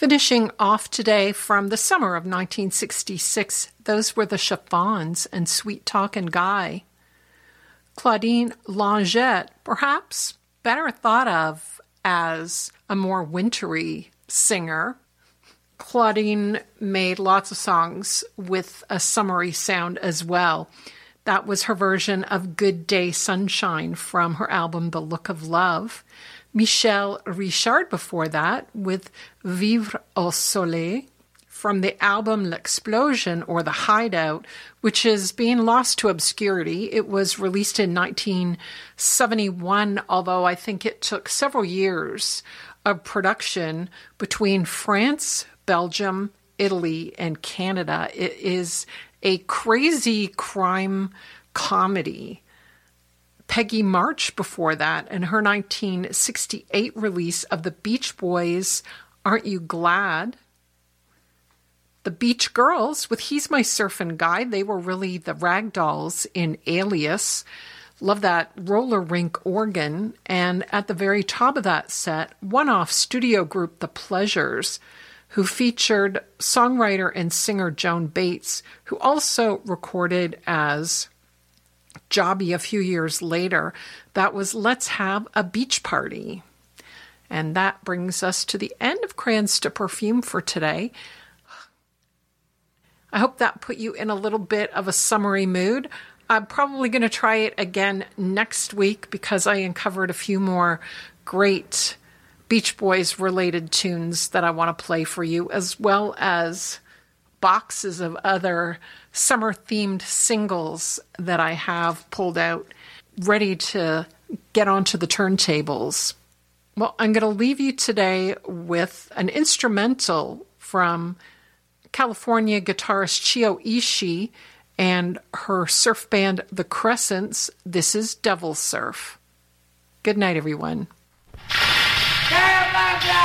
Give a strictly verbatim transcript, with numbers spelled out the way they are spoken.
Finishing off today from the summer of nineteen sixty-six, those were the Chiffons and Sweet Talkin' Guy. Claudine Longette, perhaps better thought of as a more wintry singer. Claudine made lots of songs with a summery sound as well. That was her version of Good Day Sunshine from her album The Look of Love. Michel Richard before that with Vivre au Soleil from the album L'Explosion or The Hideout, which is being lost to obscurity. It was released in nineteen seventy-one, although I think it took several years of production between France, Belgium, Italy, and Canada. It is a crazy crime comedy. Peggy March before that, and her nineteen sixty-eight release of the Beach Boys' Aren't You Glad? The Beach Girls with He's My Surfin' Guy. They were really the ragdolls in Alias. Love that roller rink organ. And at the very top of that set, one-off studio group The Pleasures, who featured songwriter and singer Joan Bates, who also recorded as Jobby a few years later. That was Let's Have a Beach Party. And that brings us to the end of Crayons to Perfume for today. I hope that put you in a little bit of a summery mood. I'm probably going to try it again next week because I uncovered a few more great Beach Boys related tunes that I want to play for you, as well as boxes of other summer-themed singles that I have pulled out, ready to get onto the turntables. Well, I'm going to leave you today with an instrumental from California guitarist Chio Ishii and her surf band The Crescents. This is Devil Surf. Good night, everyone.